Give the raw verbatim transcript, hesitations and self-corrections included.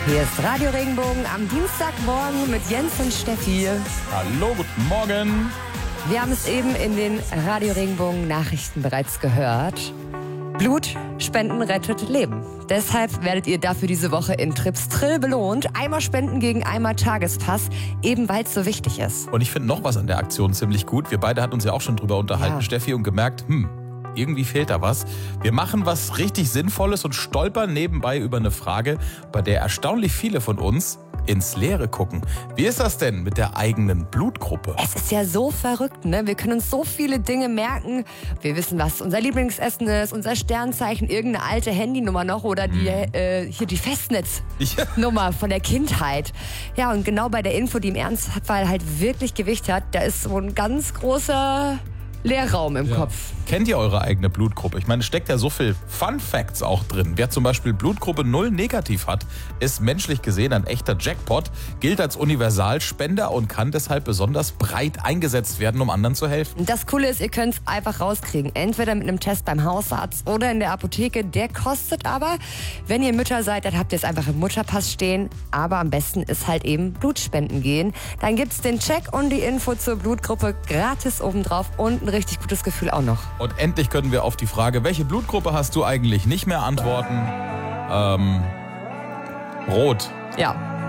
Hier ist Radio Regenbogen am Dienstagmorgen mit Jens und Steffi. Hallo, guten Morgen. Wir haben es eben in den Radio Regenbogen Nachrichten bereits gehört. Blutspenden rettet Leben. Deshalb werdet ihr dafür diese Woche in Trips Trill belohnt. Einmal spenden gegen einmal Tagespass, eben weil es so wichtig ist. Und ich finde noch was an der Aktion ziemlich gut. Wir beide hatten uns ja auch schon drüber unterhalten, Ja. Steffi, und gemerkt, hm, irgendwie fehlt da was. Wir machen was richtig Sinnvolles und stolpern nebenbei über eine Frage, bei der erstaunlich viele von uns ins Leere gucken. Wie ist das denn mit der eigenen Blutgruppe? Es ist ja so verrückt, ne? Wir können uns so viele Dinge merken. Wir wissen, was unser Lieblingsessen ist, unser Sternzeichen, irgendeine alte Handynummer noch oder die, äh, hier die Festnetznummer von der Kindheit. Ja, und genau bei der Info, die im Ernstfall halt wirklich Gewicht hat, da ist so ein ganz großer Leerraum im Ja. Kopf. Kennt ihr eure eigene Blutgruppe? Ich meine, es steckt ja so viel Fun Facts auch drin. Wer zum Beispiel Blutgruppe null negativ hat, ist menschlich gesehen ein echter Jackpot, gilt als Universalspender und kann deshalb besonders breit eingesetzt werden, um anderen zu helfen. Und das Coole ist, ihr könnt es einfach rauskriegen. Entweder mit einem Test beim Hausarzt oder in der Apotheke. Der kostet aber, wenn ihr Mütter seid, dann habt ihr es einfach im Mutterpass stehen. Aber am besten ist halt eben Blutspenden gehen. Dann gibt's den Check und die Info zur Blutgruppe gratis obendrauf und ein richtig gutes Gefühl auch noch. Und endlich können wir auf die Frage, welche Blutgruppe hast du eigentlich, nicht mehr antworten. Ähm, rot. Ja.